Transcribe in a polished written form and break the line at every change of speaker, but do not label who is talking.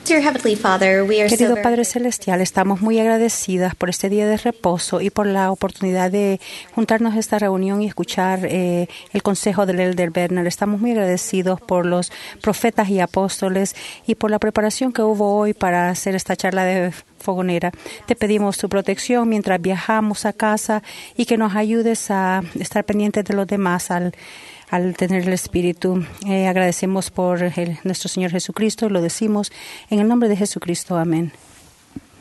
Dear Heavenly Father, we are
Querido
so
Padre
very
Celestial, estamos muy agradecidas por este día de reposo y por la oportunidad de juntarnos a esta reunión y escuchar el consejo del Elder Bernard. Estamos muy agradecidos por los profetas y apóstoles y por la preparación que hubo hoy para hacer esta charla de fogonera. Te pedimos tu protección mientras viajamos a casa y que nos ayudes a estar pendientes de los demás al tener el Espíritu. Agradecemos por nuestro Señor Jesucristo, lo decimos en el nombre de Jesucristo. Amén.